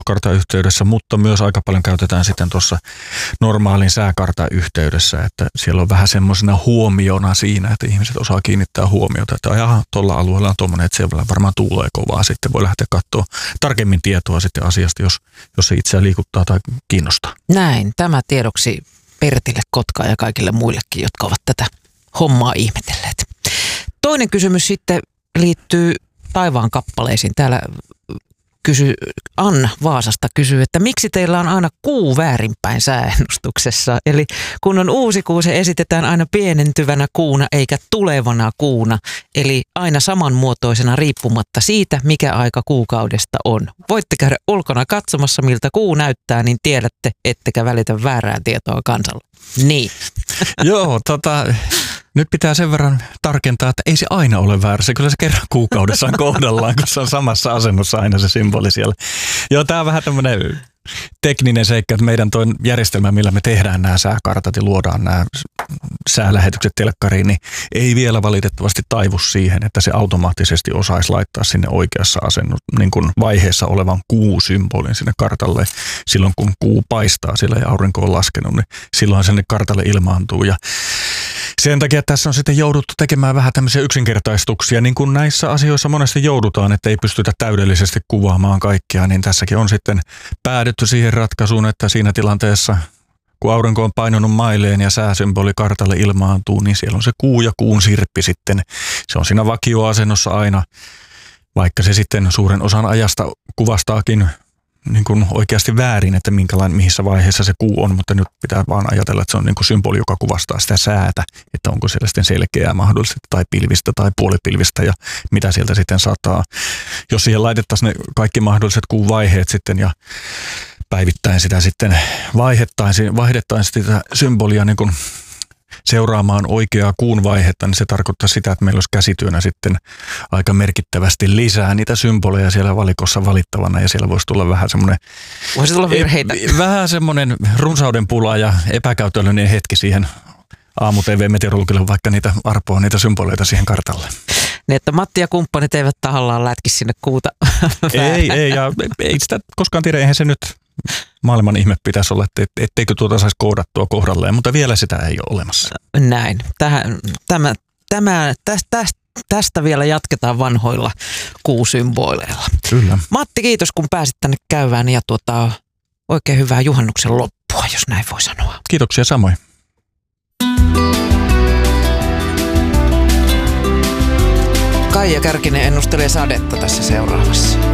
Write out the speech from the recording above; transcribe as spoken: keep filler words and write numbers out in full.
kartan yhteydessä, mutta myös aika paljon käytetään sitten tuossa normaalin sääkartan yhteydessä, että siellä on vähän semmoisena huomiona siinä, että ihmiset osaa kiinnittää huomiota, että jaha, tuolla alueella on tuommoinen, että siellä varmaan tuulee kovaa, sitten voi lähteä katsoa tarkemmin tietoa sitten asiasta, jos, jos se itseä liikuttaa tai kiinnostaa. Näin, tämä tiedoksi Pertille Kotkaan ja kaikille muillekin, jotka ovat tätä hommaa ihmetelleet. Toinen kysymys sitten liittyy taivaan kappaleisiin. Täällä kysy, Anna Vaasasta kysyy, että miksi teillä on aina kuu väärinpäin sääennustuksessa? Eli kun on uusi kuu, se esitetään aina pienentyvänä kuuna eikä tulevana kuuna. Eli aina samanmuotoisena riippumatta siitä, mikä aika kuukaudesta on. Voitte käydä ulkona katsomassa, miltä kuu näyttää, niin tiedätte, ettekä välitä väärää tietoa kansalle. Niin. Joo, tota... Nyt pitää sen verran tarkentaa, että ei se aina ole väärässä. Kyllä se kerran kuukaudessa on kohdallaan, kun se on samassa asennossa aina se symboli siellä. Joo, tämä on vähän tämmöinen tekninen seikka, että meidän toinen järjestelmä, millä me tehdään nämä sääkartat ja luodaan nämä säälähetykset telkkariin, niin ei vielä valitettavasti taivu siihen, että se automaattisesti osaisi laittaa sinne oikeassa asennon, niin kuin vaiheessa olevan kuusymbolin sinne kartalle. Silloin kun kuu paistaa siellä ja aurinko on laskenut, niin silloin sinne kartalle ilmaantuu. Ja sen takia tässä on sitten jouduttu tekemään vähän tämmöisiä yksinkertaistuksia, niin kuin näissä asioissa monesti joudutaan, että ei pystytä täydellisesti kuvaamaan kaikkea, niin tässäkin on sitten päädytty siihen ratkaisuun, että siinä tilanteessa, kun aurinko on painunut maileen ja sääsymboli kartalle ilmaantuu, niin siellä on se kuu ja kuun sirppi sitten. Se on siinä vakioasennossa aina, vaikka se sitten suuren osan ajasta kuvastaakin niin kuin oikeasti väärin, että minkälainen, missä vaiheessa se kuu on, mutta nyt pitää vaan ajatella, että se on niin kuin symboli, joka kuvastaa sitä säätä, että onko siellä sitten selkeää mahdollisesti tai pilvistä tai puolipilvistä ja mitä sieltä sitten sataa. Jos siihen laitettaisiin ne kaikki mahdolliset kuun vaiheet sitten ja päivittäin sitä sitten vaihdettaisiin, vaihdettaisiin sitä symbolia niin kuin seuraamaan oikeaa kuun vaihetta, niin se tarkoittaa sitä, että meillä olisi käsityönä sitten aika merkittävästi lisää niitä symboleja siellä valikossa valittavana ja siellä voisi tulla vähän semmoinen voisi tulla virheitä. E- vähän semmoinen runsauden pula ja epäkäytöllinen hetki siihen aamu-T V-meteorologille, vaikka niitä arpoa niitä symboleita siihen kartalle. Niin, että Matti ja kumppanit eivät tahallaan lätki sinne kuuta. Ei, ei, ja ei sitä koskaan tiedä, eihän se nyt maailman ihme pitäisi olla, että etteikö tuota saisi koodattua kohdalleen, mutta vielä sitä ei ole olemassa. Näin. Tähän, tämä, tämä, tästä, tästä vielä jatketaan vanhoilla kuusymboleilla. Kyllä. Matti, kiitos kun pääsit tänne käymään ja tuota, oikein hyvää juhannuksen loppua, jos näin voi sanoa. Kiitoksia samoin. Kaija Kärkinen ennustelee sadetta tässä seuraavassa.